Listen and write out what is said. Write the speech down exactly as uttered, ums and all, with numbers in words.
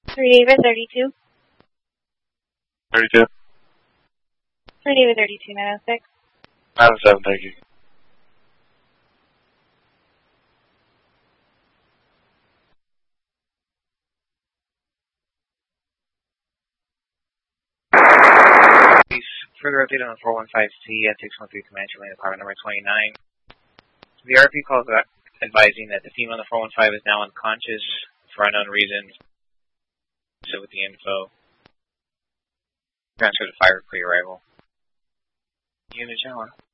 three David thirty-two. thirty-two. three David thirty-two, nine oh six. nine oh seven, thank you. Further update on the four one five C at six one three Comanche Lane, apartment number twenty-nine. The R P calls back advising that the female on the four one five is now unconscious for unknown reasons. So with the info, transfer to fire pre-arrival. Unit Tower.